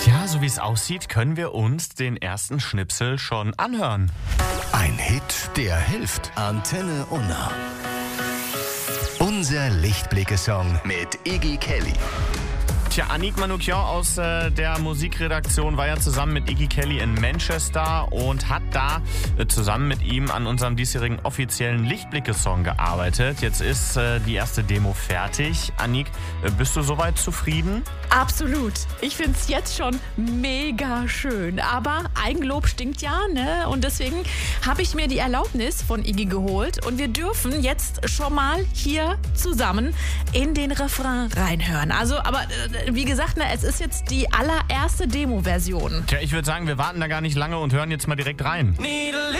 Ja, so wie es aussieht, können wir uns den ersten Schnipsel schon anhören. Ein Hit, der hilft. Antenne Unna. Unser Lichtblicke-Song mit Iggy Kelly. Tja, Annick Manoukian aus der Musikredaktion war ja zusammen mit Iggy Kelly in Manchester und hat da zusammen mit ihm an unserem diesjährigen offiziellen Lichtblicke-Song gearbeitet. Jetzt ist die erste Demo fertig. Annick, bist du soweit zufrieden? Absolut. Ich finde es jetzt schon mega schön. Aber Eigenlob stinkt ja, ne? Und deswegen habe ich mir die Erlaubnis von Iggy geholt. Und wir dürfen jetzt schon mal hier zusammen in den Refrain reinhören. Also, aber wie gesagt, ne, es ist jetzt die allererste Demo-Version. Tja, ich würde sagen, wir warten da gar nicht lange und hören jetzt mal direkt rein. Need a